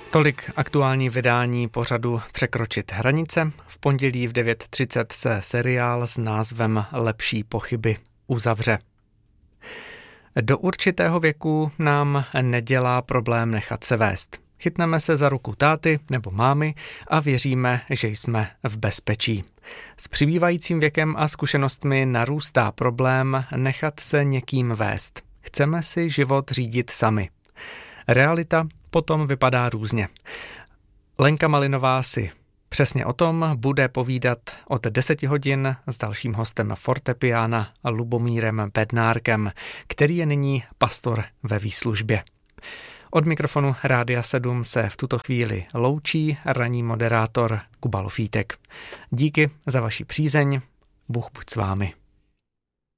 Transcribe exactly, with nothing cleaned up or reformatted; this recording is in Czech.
Tolik aktuální vydání pořadu Překročit hranice. V pondělí v devět třicet se seriál s názvem Lepší pochyby uzavře. Do určitého věku nám nedělá problém nechat se vést. Chytneme se za ruku táty nebo mámy a věříme, že jsme v bezpečí. S přibývajícím věkem a zkušenostmi narůstá problém nechat se někým vést. Chceme si život řídit sami. Realita potom vypadá různě. Lenka Malinová si přesně o tom bude povídat od deseti hodin s dalším hostem fortepiána Lubomírem Bednárkem, který je nyní pastor ve výslužbě. Od mikrofonu Rádia sedm se v tuto chvíli loučí ranní moderátor Kuba Lofítek. Díky za vaši přízeň, Bůh buď s vámi.